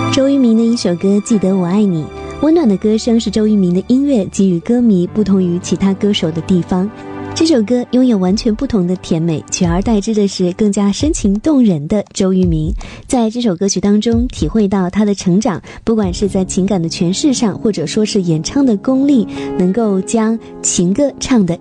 周渝民的一首歌《记得我爱你》，温暖的歌声是周渝民的音乐给予歌迷不同于其他歌手的地方。这首歌拥有完全不同的甜美，取而代之的是更加深情动人的周渝民。在这首歌曲当中体会到他的成长，不管是在情感的诠释上，或者说是演唱的功力，能够将情歌唱得